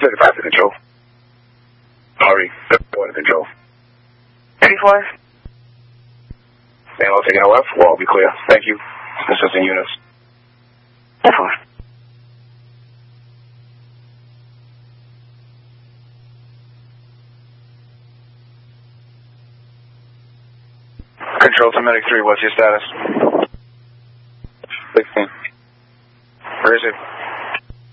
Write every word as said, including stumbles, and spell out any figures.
thirty-five to control. Sorry, thirty-four to control. thirty-four. And I'll take L F. We'll all be clear. Thank you. Assisting units. thirty-four. Control to Medic three, what's your status? sixteen. Where is it?